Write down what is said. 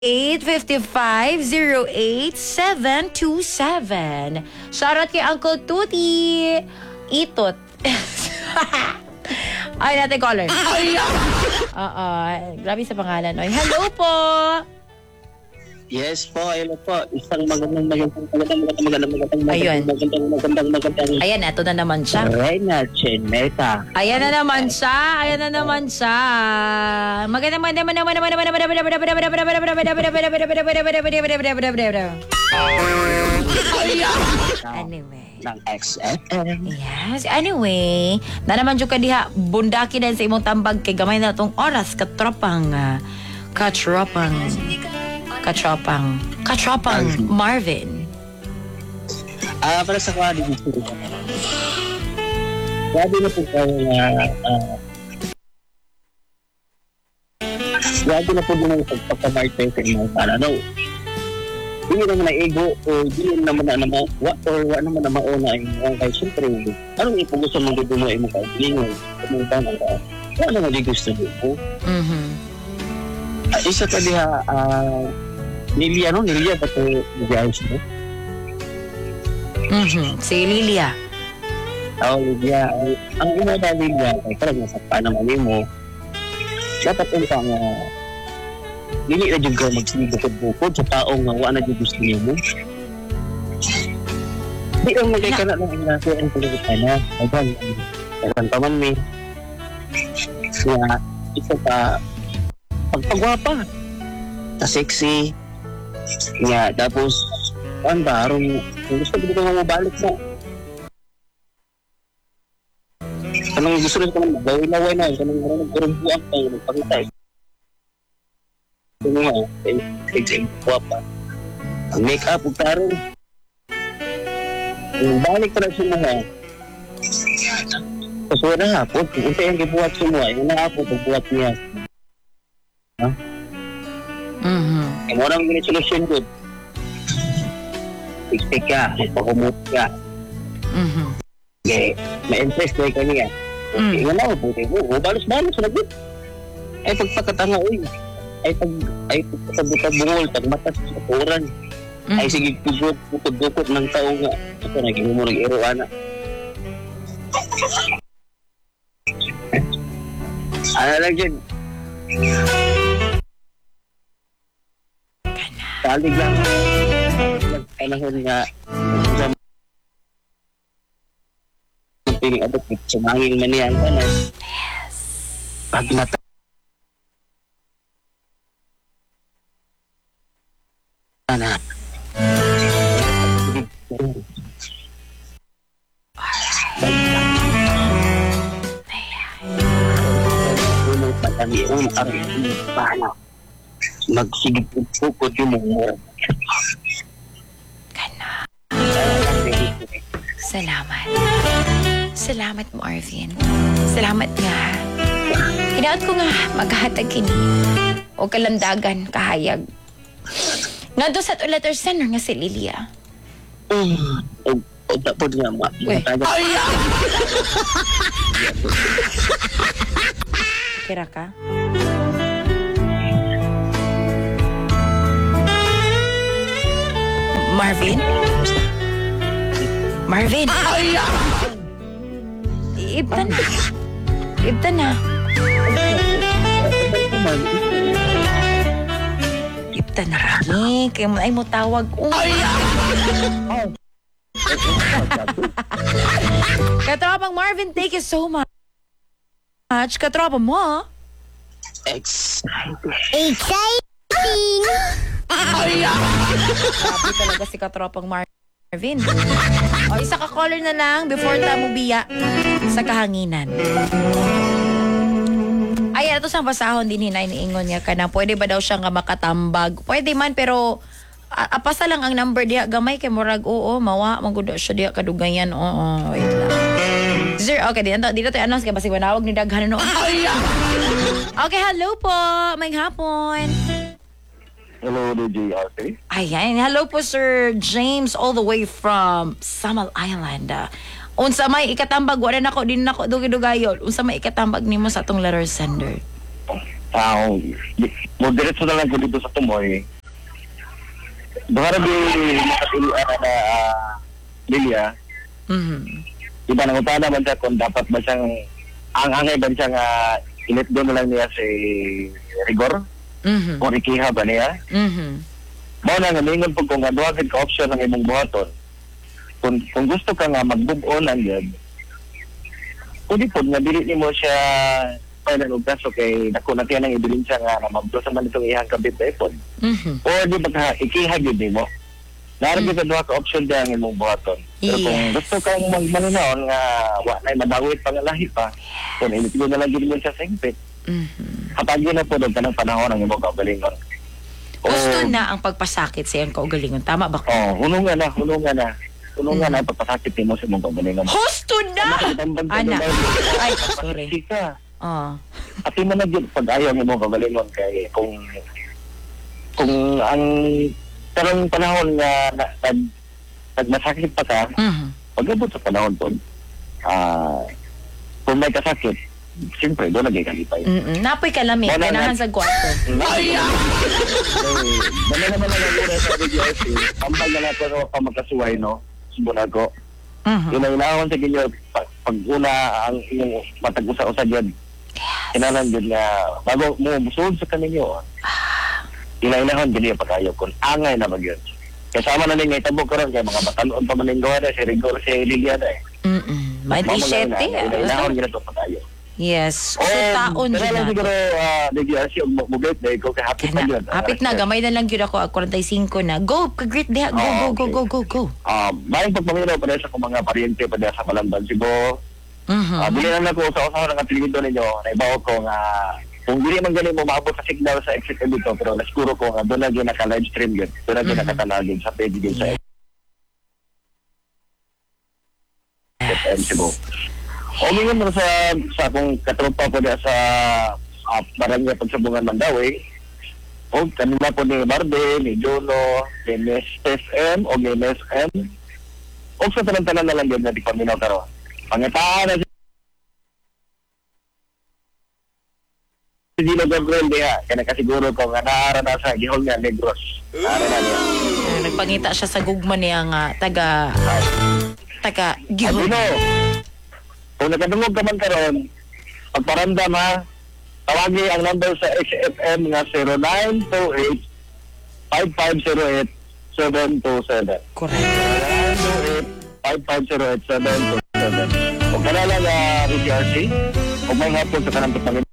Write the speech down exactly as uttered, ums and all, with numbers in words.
eight five five zero eight seven two seven. Shoutout kay Uncle Tuti. Itot. Ay, natin caller. Ay, Oo, grabe sa pangalan. Oy, hello po. Yes po, ayun po. Isang magandang magandang magandang magandang magandang Ayun. magandang magandang magandang Ayan, eto na naman siya. Reyna Cheneta. Ayan na naman siya. Ayan na naman siya. Maganda maganda maganda maganda maganda maganda. Anyway. Ng X F M. Yes, anyway. Na naman dyan ka diha, bundaki din sa imong tambag kay gamay na itong oras. Katropang, uh, katropang, katropang, katropang Marvin. Ah, para sa kwadi dito. Grabe na po kayo na uh, grabe na po din ang pagpapamartay sa inyo. Para no, hindi naman na ego o hindi naman na naman wa, or wa naman na mauna ay mga kay siyempre anong ipugusto mong dito mo ay mga kaibigan kung ba na ka ano nga di gusto mo Mhm. uh, isa pa diha uh, Lilia no Lilia ba ito nag-ayos mo? Mhm. Si Lilia. Oo, Lilia. Ang ina na Lilia ay parang nasa naman mo dapat yung pang uh, dili na dyan ka magsinibukod-bukod sa taong nga wala na dyan gusto niyo mo. Di ang magay ka na ng inasya ang pagkakita na. Ayan, ayan pa man may. Kaya, isa pa, pagpagwapa. Ta sexy. Nga, tapos, ano ba, arong, kung gusto ko dito nga mabalik mo. Anong gusto rin ko naman, gawin-laway na, kanong nagkarumbuang kayo, nagpakita eh. Ano nga, exam, guwapa. Ang make-up, huwag karoon. Balik pa lang sa mga. Kasuwa na hapon, kung unta yung kibuhat sa mga, yung nahapon, pagbuhat niya. Ha? Mhm. Yung mo nang gini-solution good. Expect ka, pakumot ka. Mhm. Okay, may interest na ka niya. Okay, nga na, buti mo. Balos-balos na good. Ay, pagpakatanga, uy. ay pag ay pagkabutang bungol pagmatas sa kuran mm. ay sige kugot kugot ng tao nga ito naging mo nag-ero ana ana lang dyan kalig lang panahon nga piling abot sumangin man yan kanan yes pagmata na. Unang patami, unang arang paano magsigit pukod yung mga Kana. Salamat. Salamat, Marvin. Salamat nga. Hinaot ko nga maghatag kini o kalandagan kahayag. Nga doon sa letter sender nga si Lilia. Mm. O, o tapos nga ma. Kira ka? Marvin? Marvin? Ibta na. Ibta na. Ibta na rin. Kaya mo ay mo tawag. Katropang Marvin, thank you so much. Katropa mo. Exciting. Exciting! Grabe talaga si Katropang Marvin. O, isa ka caller na lang before tamo biya sa kahanginan. Ay, ito sa basahon din hinay niingon niya ka na pwede ba daw siya nga makatambag? Pwede man, pero a- apasa lang ang number diya. Gamay kay Murag, oo, mawa, magudo siya diya, kadugayan, oo, wait lang. Sir, okay, dito, dito tayo announce kaya basig manawag ni Daghan, no? Okay, hello po, may hapon. Hello, D J R K. Ayan, hello po Sir James all the way from Samal Island. Uh, unsa may ikatambag, wala na ko, din na ko dugi-dugayon. Unsa may ikatambag nimo sa atong letter sender? Ah, mo diretso na lang ko dito sa Tumoy. Bahara di makatuluan na uh, Lilia. Mhm. Iba nang utana man siya kung dapat ba siyang ang angay ba siyang uh, init doon na lang niya si Rigor Mhm. o Rikiha ba niya? Mhm. Mao na nga mingon po kung adwa ka option ng imong buhaton. Kung, kung gusto ka nga mag-move on agad, pwede po nga dili nimo siya pailan og kaso kay dako na tiyan ang ibilin siya nga na mabdo sa man itong iyang kabit na ipon. Mhm. O di ba ka ikiha gyud nimo? Narin mm. ka ka option diyan ang imong buhaton. Pero Yes. kung gusto kang magmananaon nga wa na madawit pa nga lahi pa, kung init mo na lang gyud mo siya sa hingpit. Mhm. Hatagin na po doon ka ng panahon ang imong kaugalingon. Gusto na ang pagpasakit sa iyang kaugalingon. Tama ba ko? Oh, hunungan na, hunungan na. Hunungan na pagpasakit mo sa imong kaugalingon. Gusto na! Ana. Ay, sorry. Sika. Oh. At mo na yun pag ayaw mo kagalingon kay kung kung ang karang panahon nga na, nag nagmasakit pa ka, Mhm. pag-abot sa panahon po, ah kung may kasakit, siyempre doon naging kalipay. Mm. Napoy kalami, Wala ganahan na. sa kwarto. Ay! Dala naman na nagura sa B G R C, tambal na nato sa pamagkasuway, no? Subunan ko. Mhm. Yun ang inahon sa inyo, pag, pag una ang inyong matag-usa-usa dyan, kinalan din nga, bago mo musulod sa kaninyo, inainahon din yung pagkayo kung angay na mag yun. Kasama na rin nga itabo ko rin, kaya mga bataloon pa maning gawa na, si Rigor, si Liliana eh. Mm. May t-shirt eh. Inainahon din ito pagkayo. Yes. So, Um, taon pero din lang na. siguro, uh, D G R C, og mugit dahil ko kay happy pa Kana, yun. hapit na, gamay na lang yun ako, forty-five na. Go, ka-greet diha. Go, Oh, go, go, okay. go, go, go. Ah, maring pagpaminaw pa rin sa kong mga paryente pa rin sa Palamban Cebu. Mhm. Ah, bilinan na ko sa usaw ng atilido ninyo, naibaw ko nga kung dili man ganin mo maabot sa signal sa exit dito, pero nasiguro ko nga doon na gyud naka-live stream gyud. Doon na gyud Mhm. nakatanagin sa page gyud sa F M Cebu. O mingon mo sa sa akong katropa po diya sa uh, barangay Pagsabungan Mandawi. O kanina po ni Barbe, ni Jono, ni Miss F M o ni Miss M. O sa tanan-tanan na lang gyud na di paminaw karon. Pangitaan na si Dino Gabriel diha, kaya nakasiguro ko nga naara na sa gihol nga Negros. Naara na niya. Uh, nagpangita siya sa gugma niya nga taga taga Ay, Gihon. Dino, kung nakadungog ka man karon, pagparamdam ha, tawagi ang number sa X F M nga zero nine two eight five five zero eight seven two seven. Correct. nine two eight five five zero eight seven two seven. Kung kanala nga B G R C, kung may hapon sa kanang